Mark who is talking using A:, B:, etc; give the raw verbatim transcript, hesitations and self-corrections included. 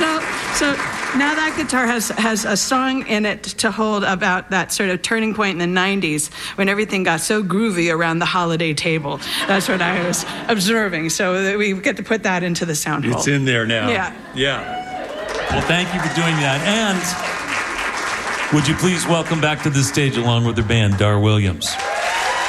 A: So, so now that guitar has, has a song in it to hold about that sort of turning point in the nineties when everything got so groovy around the holiday table. That's what I was observing. So that we get to put that into the sound hole.
B: It's in there now.
A: Yeah.
B: Yeah.
C: Well, thank you for doing that. And would you please welcome back to the stage along with their band, Dar Williams.